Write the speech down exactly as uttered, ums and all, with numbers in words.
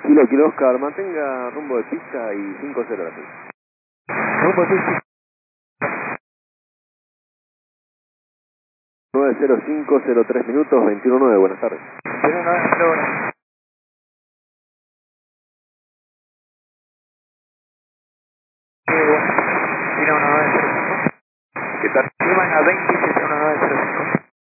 Kilo, Kilo Oscar, mantenga rumbo de pista y cinco cero la pista. Rumbo de pista. nueve cero cinco cero tres minutos, veintiuno nueve, buenas tardes. veintiuno nueve, hasta ahora. Eh, bueno, veintiuno nueve cero cinco. ¿Qué tal? Lima a veinte, uno nueve cero cinco.